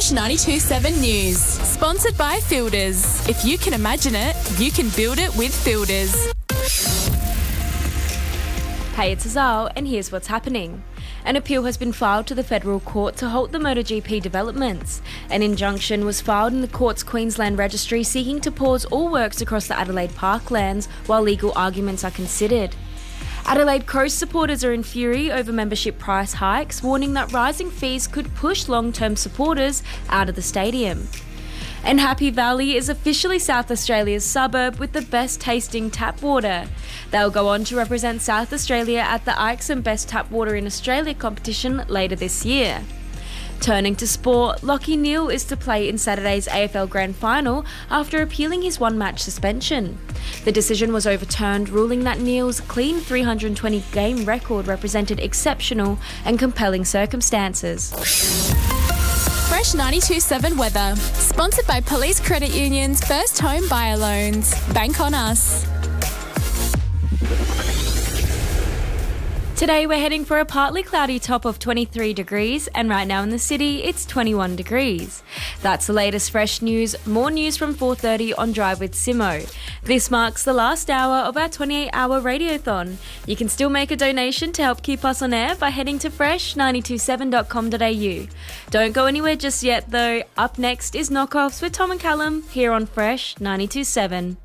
Fresh 92.7 News. Sponsored by Fielders. If you can imagine it, you can build it with Fielders. Hey, it's Azal, and here's what's happening. An appeal has been filed to the federal court to halt the MotoGP developments. An injunction was filed in the court's Queensland registry seeking to pause all works across the Adelaide Parklands while legal arguments are considered. Adelaide Crows supporters are in fury over membership price hikes, warning that rising fees could push long-term supporters out of the stadium. And Happy Valley is officially South Australia's suburb with the best tasting tap water. They'll go on to represent South Australia at the IXM Best Tap Water in Australia competition later this year. Turning to sport, Lachie Neale is to play in Saturday's AFL Grand Final after appealing his one-match suspension. The decision was overturned, ruling that Neale's clean 320-game record represented exceptional and compelling circumstances. Fresh 92.7 weather. Sponsored by Police Credit Union's First Home Buyer Loans. Bank on us. Today we're heading for a partly cloudy top of 23 degrees, and right now in the city it's 21 degrees. That's the latest fresh news. More news from 4:30 on Drive with Simo. This marks the last hour of our 28-hour radiothon. You can still make a donation to help keep us on air by heading to fresh927.com.au. Don't go anywhere just yet though. Up next is Knockoffs with Tom and Callum here on Fresh 92.7.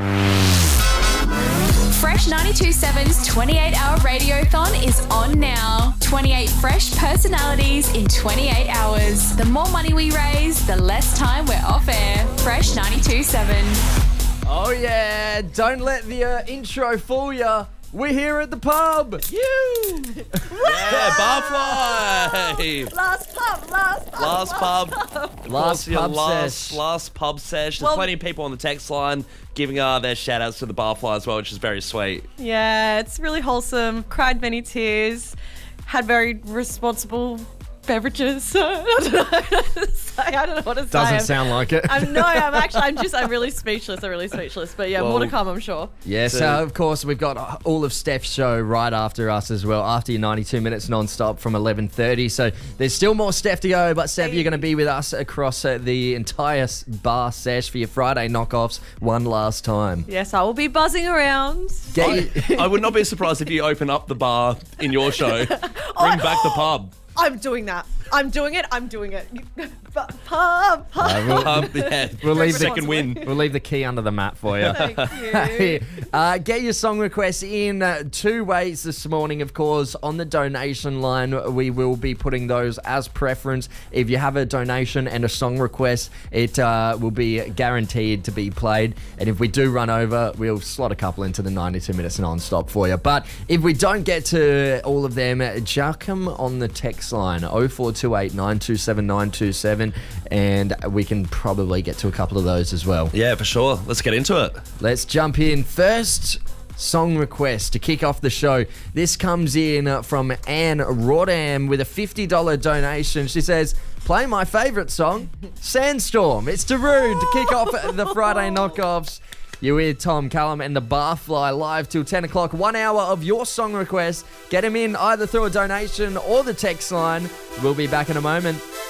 Fresh 92.7's 28-hour radiothon is on now. 28 fresh personalities in 28 hours. The more money we raise, the less time we're off air. Fresh 92.7. Oh yeah, don't let the intro fool ya. We're here at the pub. Yeah, Barfly. Last pub. Last pub sesh. There's plenty of people on the text line giving their shout outs to the Barfly as well, which is very sweet. Yeah, it's really wholesome. Cried many tears. Had very responsible beverages. I don't know what to say. Doesn't sound like it. I'm really speechless. But yeah, more to come, I'm sure. Yes, of course, we've got all of Steph's show right after us as well, after your 92 minutes non-stop from 11:30. So there's still more Steph to go, but Steph, you're going to be with us across the entire bar sesh for your Friday knockoffs one last time. Yes, I will be buzzing around. I would not be surprised if you open up the bar in your show. Bring back the pub. I'm doing that. I'm doing it. Pub. Yeah. We'll leave second win. We'll leave the key under the mat for you. Thank you. Get your song requests in two ways this morning, of course. On the donation line, we will be putting those as preference. If you have a donation and a song request, it will be guaranteed to be played. And if we do run over, we'll slot a couple into the 92 minutes non-stop for you. But if we don't get to all of them, chuck them on the text line 0428 927 927, and we can probably get to a couple of those as well. Yeah, for sure. Let's get into it. Let's jump in. First song request to kick off the show. This comes in from Anne Rodham with a $50 donation. She says, play my favourite song, Sandstorm. It's Darude to kick off the Friday knockoffs. You're with Tom, Callum and the Barfly live till 10 o'clock. 1 hour of your song request. Get them in either through a donation or the text line. We'll be back in a moment.